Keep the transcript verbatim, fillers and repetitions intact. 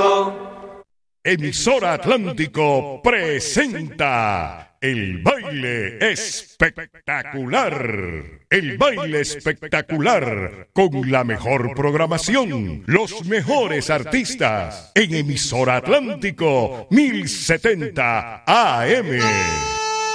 Atlántico. Emisora Atlántico presenta el baile espectacular. El baile espectacular con la mejor programación, los mejores artistas en Emisora Atlántico mil setenta A M.